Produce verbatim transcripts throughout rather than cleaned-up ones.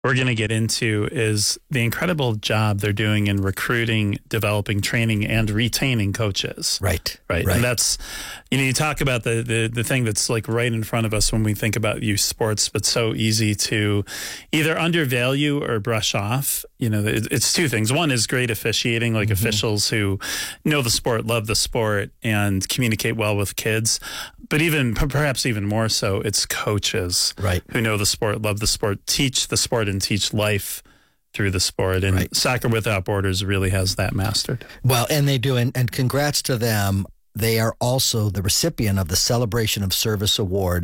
we're going to get into is the incredible job they're doing in recruiting, developing, training, and retaining coaches. Right. Right. right. And that's, you know, you talk about the, the, the thing that's like right in front of us when we think about youth sports, but so easy to either undervalue or brush off. You know, it, it's two things. One is great officiating, like mm-hmm. officials who know the sport, love the sport, and communicate well with kids. But even, perhaps even more so, it's coaches right. who know the sport, love the sport, teach the sport, and teach life through the sport. And right. Soccer Without Borders really has that mastered. Well, and they do. And, and congrats to them. They are also the recipient of the Celebration of Service Award,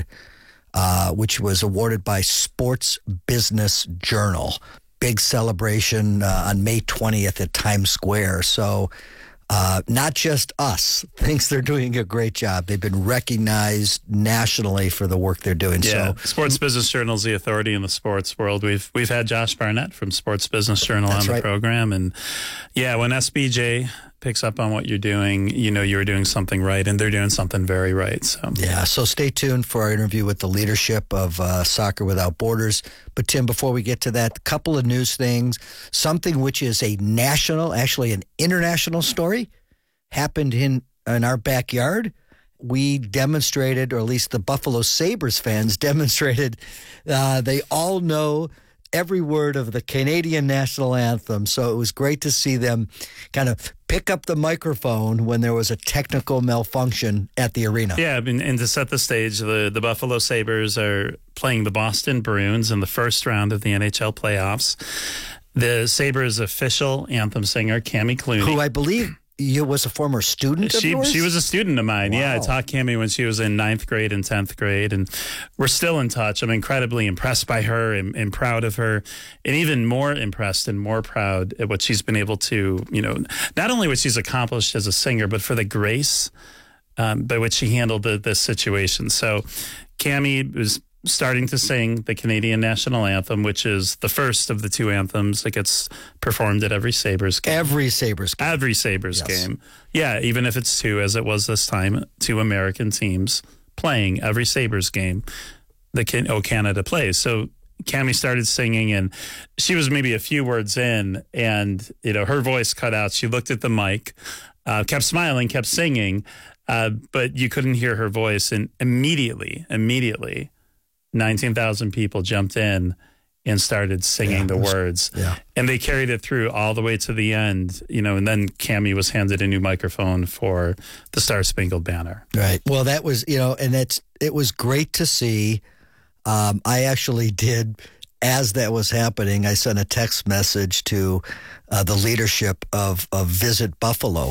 uh, which was awarded by Sports Business Journal. Big celebration uh, on May twentieth at Times Square. So uh, not just us thinks they're doing a great job. They've been recognized nationally for the work they're doing. Yeah, so Sports Business Journal is the authority in the sports world. We've we've had Josh Barnett from Sports Business Journal That's on the right. program. And yeah, when S B J picks up on what you're doing, you know you're doing something right, and they're doing something very right. So yeah, so stay tuned for our interview with the leadership of uh, Soccer Without Borders. But Tim, before we get to that, a couple of news things. Something which is a national, actually an international story, happened in in our backyard. We demonstrated, or at least the Buffalo Sabres fans demonstrated, uh, they all know every word of the Canadian national anthem. So it was great to see them kind of pick up the microphone when there was a technical malfunction at the arena. Yeah, I mean, and to set the stage, the, the Buffalo Sabres are playing the Boston Bruins in the first round of the N H L playoffs. The Sabres official anthem singer, Cami Clooney, who I believe you was a former student of she, yours? She was a student of mine. Wow. Yeah, I taught Cami when she was in ninth grade and tenth grade, and we're still in touch. I'm incredibly impressed by her and, and proud of her, and even more impressed and more proud at what she's been able to, you know, not only what she's accomplished as a singer, but for the grace um, by which she handled the, this situation. So Cami was starting to sing the Canadian national anthem, which is the first of the two anthems that gets performed at every Sabres game. Every Sabres game. Every Sabres yes. game. Yeah, even if it's two, as it was this time, two American teams playing every Sabres game that can, oh, Canada plays. So Cami started singing, and she was maybe a few words in, and you know her voice cut out. She looked at the mic, uh, kept smiling, kept singing, uh, but you couldn't hear her voice. And immediately, immediately, nineteen thousand people jumped in and started singing yeah, the was, words. Yeah. And they carried it through all the way to the end, you know, and then Cami was handed a new microphone for the Star Spangled Banner. Right. Well, that was, you know, and it's, it was great to see. Um, I actually did, as that was happening, I sent a text message to uh, the leadership of, of Visit Buffalo,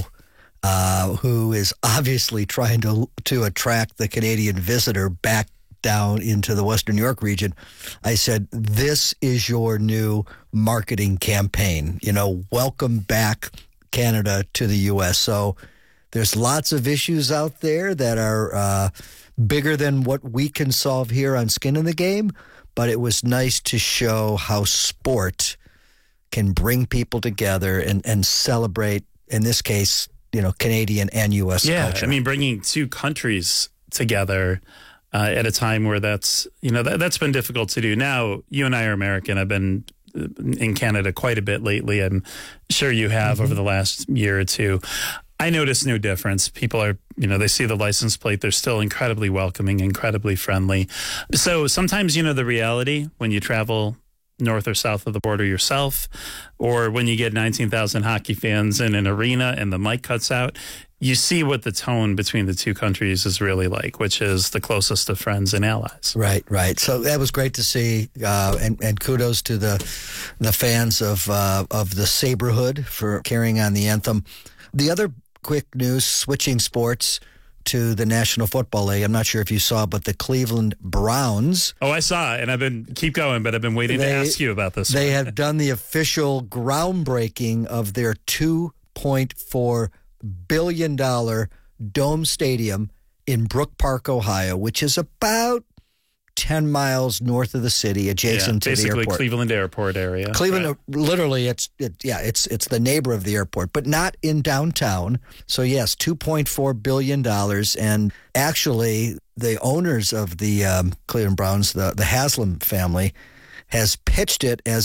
uh, who is obviously trying to to attract the Canadian visitor back down into the Western New York region. I said, this is your new marketing campaign. You know, welcome back Canada to the U S. So there's lots of issues out there that are uh, bigger than what we can solve here on Skin in the Game. But it was nice to show how sport can bring people together and, and celebrate, in this case, you know, Canadian and U S yeah, culture. I mean, bringing two countries together Uh, at a time where that's, you know, that, that's been difficult to do. Now, you and I are American. I've been in Canada quite a bit lately. I'm sure you have mm-hmm. over the last year or two. I notice no difference. People are, you know, they see the license plate. They're still incredibly welcoming, incredibly friendly. So sometimes, you know, the reality when you travel north or south of the border yourself, or when you get nineteen thousand hockey fans in an arena and the mic cuts out, you see what the tone between the two countries is really like, which is the closest of friends and allies. Right, right. So that was great to see, uh, and, and kudos to the the fans of uh, of the Saberhood for carrying on the anthem. The other quick news, switching sports to the National Football League. I'm not sure if you saw, but the Cleveland Browns. Oh, I saw it, and I've been, keep going, but I've been waiting they, to ask you about this. They one. have done the official groundbreaking of their two point four billion dollars Dome Stadium in Brook Park, Ohio, which is about ten miles north of the city, adjacent yeah, to the airport. Basically, Cleveland Airport area. Cleveland, right. literally, it's it, yeah, it's it's the neighbor of the airport, but not in downtown. So yes, two point four billion dollars, and actually, the owners of the um, Cleveland Browns, the the Haslam family, has pitched it as